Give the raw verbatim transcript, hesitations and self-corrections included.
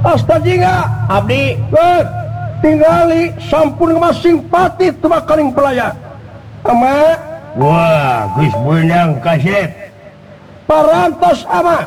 pasta jika Abdi tinggali sampun masing pati temakaling pelaya ama wah Gus Bunang kaset parantos ama